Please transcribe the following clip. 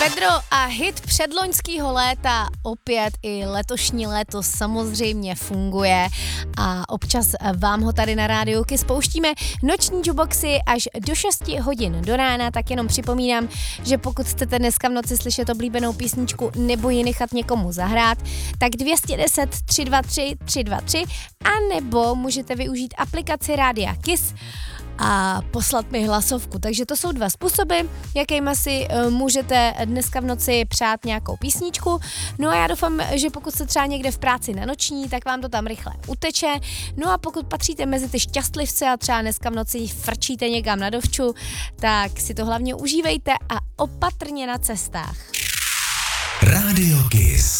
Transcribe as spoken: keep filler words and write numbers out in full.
Pedro a hit předloňskýho léta opět i letošní léto samozřejmě funguje a občas vám ho tady na Rádiu Kiss pouštíme. Noční jukeboxy až do šesti hodin do rána, tak jenom připomínám, že pokud chcete dneska v noci slyšet oblíbenou písničku nebo ji nechat někomu zahrát, tak dvě stě deset tři dva tři tři dva tři a nebo můžete využít aplikaci Rádia Kiss a poslat mi hlasovku. Takže to jsou dva způsoby, jakýma si uh, můžete dneska v noci přát nějakou písničku. No a já doufám, že pokud jste třeba někde v práci na noční, tak vám to tam rychle uteče. No a pokud patříte mezi ty šťastlivce a třeba dneska v noci frčíte někam na dovču, tak si to hlavně užívejte a opatrně na cestách. Rádio Kiss.